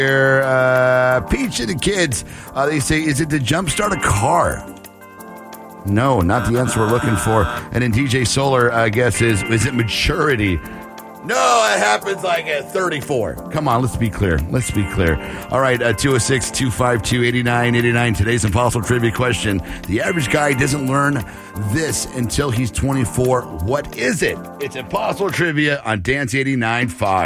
Peach and the kids, they say, is it to jumpstart a car? No, not the answer we're looking for. And then DJ Solar, I guess, is it maturity? No, it happens like at 34. Come on, let's be clear. All right, 206-252-8989. Today's Impossible Trivia question. The average guy doesn't learn this until he's 24. What is it? It's Impossible Trivia on Dance 89.5.